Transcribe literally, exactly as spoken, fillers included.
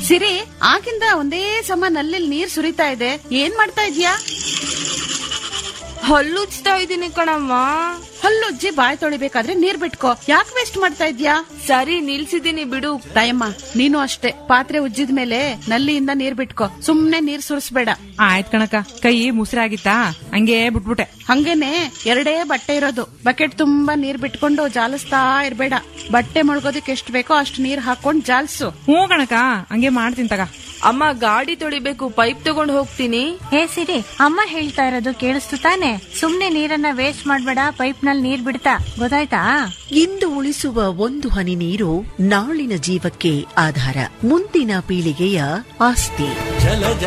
ಸಿರಿ, ಆಗಿಂದ ಒಂದೇ ಸಮ ನಲ್ಲಿ ನೀರ್ ಸುರಿತಾ ಇದೆ, ಏನ್ ಮಾಡ್ತಾ ಇದ್ಯಾ? ಹಲ್ಲುಜ್ತಾ ಇದೀನಿ ಕಣಮ್ಮ. ಹಲ್ಲುಜ್ಜಿ ಬಾಯ್ ತೊಳಿಬೇಕಾದ್ರೆ ನೀರ್ ಬಿಟ್ಕೋ, ಯಾಕೆ ವೇಸ್ಟ್ ಮಾಡ್ತಾ ಇದ್ಯಾ? ಸರಿ, ನಿಲ್ಸಿದೀನಿ ಬಿಡು. ತಾಯಮ್ಮ, ನೀನು ಅಷ್ಟೇ, ಪಾತ್ರೆ ಉಜ್ಜಿದ ಮೇಲೆ ನಲ್ಲಿಯಿಂದ ನೀರ್ ಬಿಟ್ಕೋ, ಸುಮ್ನೆ ನೀರ್ ಸುರಿಸ್ಬೇಡ. ಆಯ್ತ್ ಕಣಕ, ಕೈ ಮುಸ್ರಾಗಿತ್ತಾ ಹಂಗೆ ಬಿಟ್ಬಿಟ್ಟೆ. ಹಂಗೇನೆ ಎರಡೇ ಬಟ್ಟೆ ಇರೋದು, ಬಕೆಟ್ ತುಂಬಾ ನೀರ್ ಬಿಟ್ಕೊಂಡು ಜಾಲಿಸ್ತಾ ಇರ್ಬೇಡ. ಬಟ್ಟೆ ಮುಳುಗೋದಕ್ಕೆ ಎಷ್ಟ್ ಬೇಕೋ ಅಷ್ಟು ನೀರ್ ಹಾಕೊಂಡ್ ಜಾಲ್ಸು. ಹ್ಞೂ ಕಣಕ, ಹಂಗೆ ಮಾಡ್ತೀನಿ ತಗ. ಅಮ್ಮ, ಗಾಡಿ ತೊಳಿಬೇಕು, ಪೈಪ್ ತಗೊಂಡ್ ಹೋಗ್ತೀನಿ. ಹೇ ಸಿರಿ, ಅಮ್ಮ ಹೇಳ್ತಾ ಇರೋದು ಕೇಳಿಸ್ತು ತಾನೆ? ಸುಮ್ನೆ ನೀರನ್ನ ವೇಸ್ಟ್ ಮಾಡ್ಬೇಡ, ಪೈಪ್ ನಲ್ಲಿ ನೀರ್ ಬಿಡ್ತಾ, ಗೊತ್ತಾಯ್ತಾ? ಇಂದು ಉಳಿಸುವ ಒಂದು ಹನಿ ನೀರು ನಾಳಿನ ಜೀವಕ್ಕೆ ಆಧಾರ, ಮುಂದಿನ ಪೀಳಿಗೆಯ ಆಸ್ತಿ.